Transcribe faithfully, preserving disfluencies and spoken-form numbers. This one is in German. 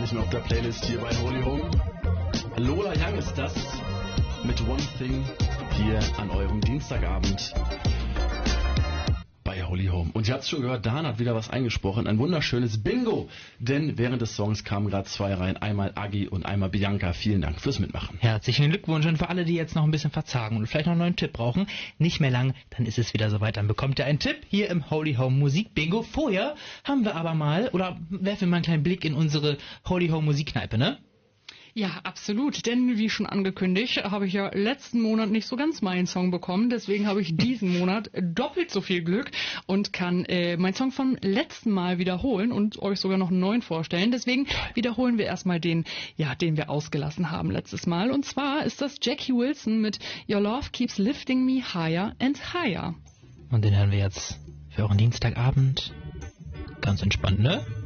ist mir auf der Playlist hier bei Holy Home. Lola Young ist das mit One Thing hier an eurem Dienstagabend bei Holy Home. Und ihr habt es schon gehört, Dan hat wieder was eingesprochen, ein wunderschönes Bingo, denn während des Songs kamen gerade zwei rein, einmal Agi und einmal Bianca. Vielen Dank fürs Mitmachen. Herzlichen Glückwunsch und für alle, die jetzt noch ein bisschen verzagen und vielleicht noch einen neuen Tipp brauchen, nicht mehr lang, dann ist es wieder soweit, dann bekommt ihr einen Tipp hier im Holy Home Musik Bingo. Vorher haben wir aber mal, oder werfen wir mal einen kleinen Blick in unsere Holy Home Musikkneipe, ne? Ja, absolut, denn wie schon angekündigt, habe ich ja letzten Monat nicht so ganz meinen Song bekommen, deswegen habe ich diesen Monat doppelt so viel Glück und kann äh, meinen Song vom letzten Mal wiederholen und euch sogar noch einen neuen vorstellen. Deswegen wiederholen wir erstmal den, ja, den wir ausgelassen haben letztes Mal, und zwar ist das Jackie Wilson mit Your Love Keeps Lifting Me Higher and Higher. Und den hören wir jetzt für euren Dienstagabend ganz entspannt, ne?